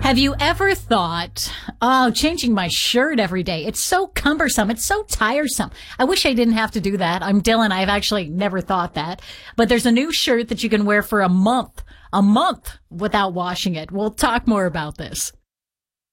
Have you ever thought, oh, changing my shirt every day, it's so cumbersome, it's so tiresome. I wish I didn't have to do that. I'm Dylan. I've actually never thought that. But there's a new shirt that you can wear for a month without washing it. We'll talk more about this.